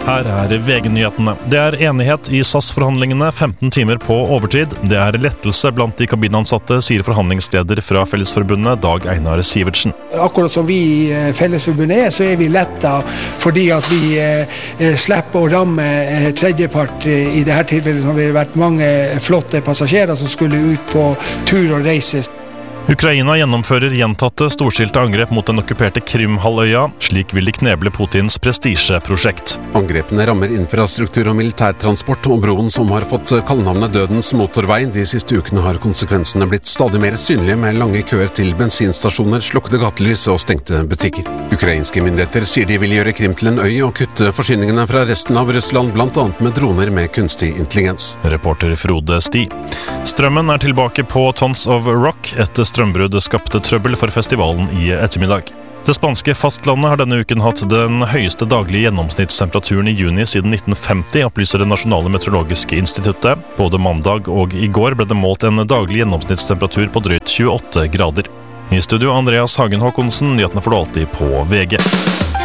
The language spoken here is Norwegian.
Her VG-nyhetene. Det enighet i SAS-forhandlingene, 15 timer på overtid. Det lettelse blant de kabinansatte, sier forhandlingsleder fra Fellesforbundet, Dag Einar Sivertsen. Akkurat som vi i Fellesforbundet så vi letta fordi at vi slipper å ramme tredjepart i dette tilfellet, som det har vært mange flotte passasjerer som skulle ut på tur og reise. Ukraina gjennomfører gjentatte storstilte angrep mot den okkuperte Krimhalvøya. Slik vil de kneble Putins prestisjeprosjekt. Angrepene rammer infrastruktur og militærtransport, og broen som har fått kallenavnet Dødens motorvei. De siste ukene har konsekvensene blitt stadig mer synlige, med lange køer til bensinstasjoner, slokkede gatelys og stengte butikker. Ukrainske myndigheter sier de vil gjøre Krim til en øy og kutte forsyningene fra resten av Russland, blant annet med droner med kunstig intelligens. Reporter Frode Sti. Strømmen tilbake på Tons of Rock etter strømbrudd skapte trøbbel for festivalen i ettermiddag. Det spanske fastlandet har denne uken hatt den høyeste daglige gjennomsnittstemperaturen i juni siden 1950, opplyser det nasjonale meteorologiske instituttet. Både mandag og i går ble det målt en daglig gjennomsnittstemperatur på drøyt 28 grader. I studio Andreas Hagen Håkonsen, nyhetene får du alltid på VG.